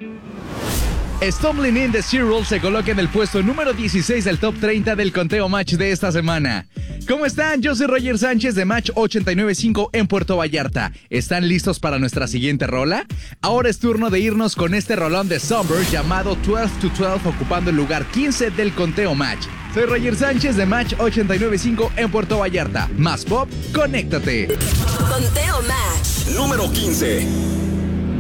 Stumbling in the Zero se coloca en el puesto número 16 del top 30 del conteo Match de esta semana. ¿Cómo están? Yo soy Roger Sánchez de Match 895 en Puerto Vallarta. ¿Están listos para nuestra siguiente rola? Ahora es turno de irnos con este rolón de Somber llamado 12 to 12, ocupando el lugar 15 del conteo Match. Soy Roger Sánchez de Match 895 en Puerto Vallarta. Más pop, conéctate. Conteo Match número 15.